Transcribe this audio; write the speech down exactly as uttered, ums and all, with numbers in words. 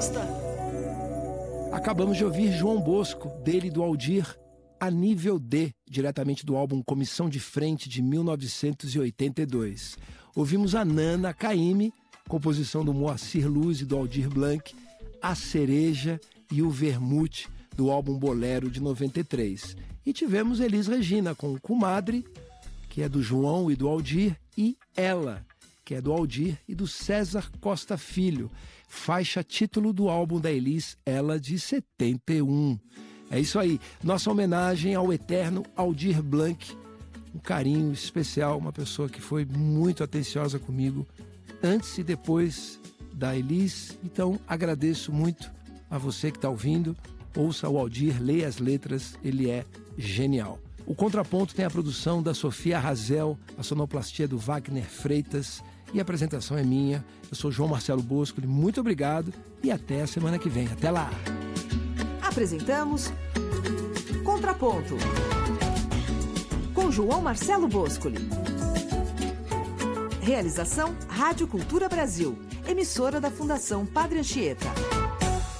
Costa. Acabamos de ouvir João Bosco, dele e do Aldir, A Nível D, diretamente do álbum Comissão de Frente, de mil novecentos e oitenta e dois. Ouvimos a Nana Caymmi, composição do Moacir Luz e do Aldir Blanc, A Cereja e o Vermute, do álbum Bolero, de noventa e três. E tivemos Elis Regina com Comadre, que é do João e do Aldir, e Ela, que é do Aldir e do César Costa Filho, faixa título do álbum da Elis, Ela, de setenta e um. É isso aí, nossa homenagem ao eterno Aldir Blanc, um carinho especial, uma pessoa que foi muito atenciosa comigo, antes e depois da Elis. Então agradeço muito a você que está ouvindo, ouça o Aldir, leia as letras, ele é genial. O Contraponto tem a produção da Sofia Razel, a sonoplastia do Wagner Freitas e a apresentação é minha. Eu sou João Marcelo Bosco, muito obrigado e até a semana que vem. Até lá! Apresentamos Contraponto com João Marcelo Boscoli. Realização Rádio Cultura Brasil, emissora da Fundação Padre Anchieta.